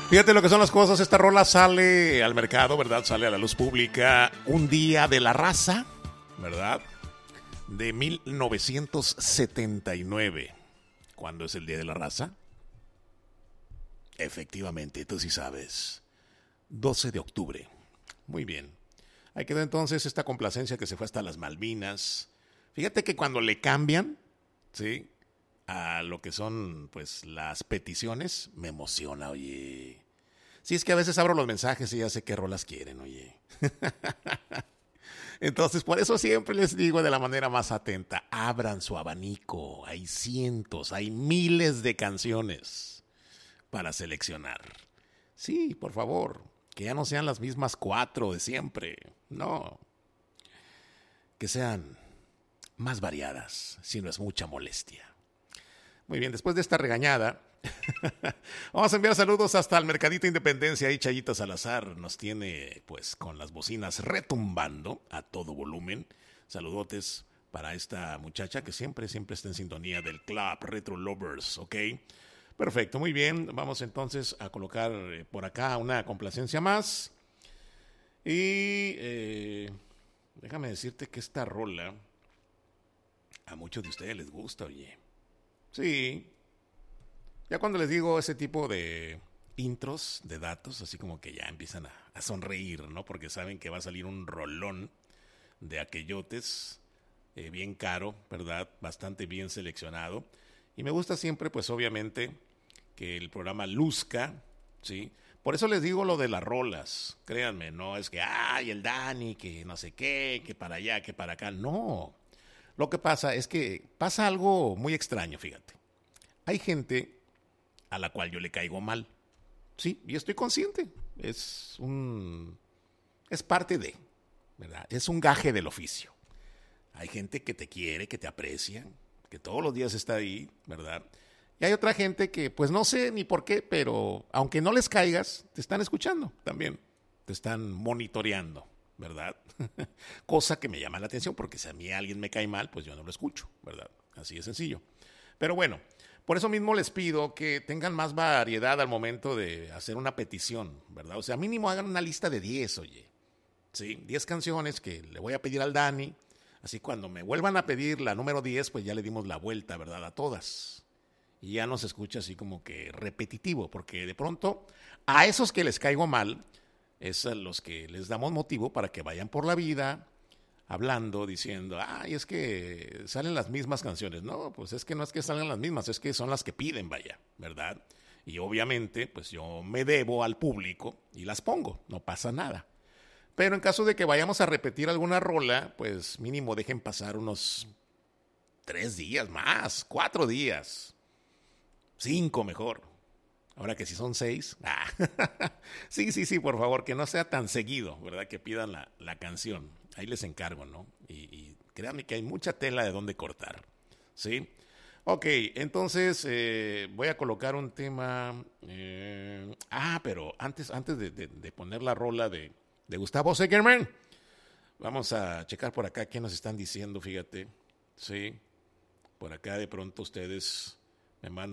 Fíjate lo que son las cosas. Esta rola sale al mercado, ¿verdad? Sale a la luz pública un día de la raza, ¿verdad? De 1979. ¿Cuándo es el Día de la Raza? Efectivamente, tú sí sabes. 12 de octubre. Muy bien. Ahí quedó entonces esta complacencia que se fue hasta las Malvinas. Fíjate que cuando le cambian, ¿sí?, a lo que son, pues, las peticiones, me emociona, oye. Sí, es que a veces abro los mensajes y ya sé qué rolas quieren, oye. Entonces, por eso siempre les digo de la manera más atenta, abran su abanico. Hay cientos, hay miles de canciones para seleccionar. Sí, por favor, que ya no sean las mismas 4 de siempre. No, que sean más variadas, si no es mucha molestia. Muy bien, después de esta regañada, vamos a enviar saludos hasta el Mercadito Independencia. Y Chayita Salazar nos tiene, pues, con las bocinas retumbando a todo volumen. Saludotes para esta muchacha que siempre está en sintonía del Club Retro Lovers, ¿ok? Perfecto, muy bien. Vamos entonces a colocar por acá una complacencia más. Y déjame decirte que esta rola a muchos de ustedes les gusta, oye. Sí. Ya cuando les digo ese tipo de intros, de datos, así como que ya empiezan a sonreír, ¿no? Porque saben que va a salir un rolón de aquellotes, bien caro, ¿verdad? Bastante bien seleccionado. Y me gusta siempre, pues obviamente, que el programa luzca, ¿sí? Por eso les digo lo de las rolas. Créanme, no es que, ay, el Dani, que no sé qué, que para allá, que para acá. No. Lo que pasa es que pasa algo muy extraño, fíjate. Hay gente a la cual yo le caigo mal. Sí, y estoy consciente. Es parte de, ¿verdad? Es un gaje del oficio. Hay gente que te quiere, que te aprecia, que todos los días está ahí, ¿verdad? Y hay otra gente que, pues no sé ni por qué, pero aunque no les caigas, te están escuchando también. Te están monitoreando, ¿verdad? Cosa que me llama la atención, porque si a mí alguien me cae mal, pues yo no lo escucho, ¿verdad? Así de sencillo. Pero bueno, por eso mismo les pido que tengan más variedad al momento de hacer una petición, ¿verdad? O sea, mínimo hagan una lista de 10, oye. Sí, 10 canciones que le voy a pedir al Dani. Así cuando me vuelvan a pedir la número 10, pues ya le dimos la vuelta, ¿verdad? A todas. Y ya no se escucha así como que repetitivo, porque de pronto a esos que les caigo mal es a los que les damos motivo para que vayan por la vida hablando, diciendo, ay, es que salen las mismas canciones. No, pues es que no es que salgan las mismas, es que son las que piden, vaya, ¿verdad? Y obviamente, pues yo me debo al público y las pongo, no pasa nada. Pero en caso de que vayamos a repetir alguna rola, pues mínimo dejen pasar unos 3 días más, 4 días, 5 mejor. Ahora que si son 6, sí, por favor, que no sea tan seguido, ¿verdad? Que pidan la canción. Ahí les encargo, ¿no? Y créanme que hay mucha tela de dónde cortar, ¿sí? Ok, entonces voy a colocar un tema. Pero antes de poner la rola de Gustavo Segerman, vamos a checar por acá qué nos están diciendo, fíjate. Sí, por acá de pronto ustedes me mandan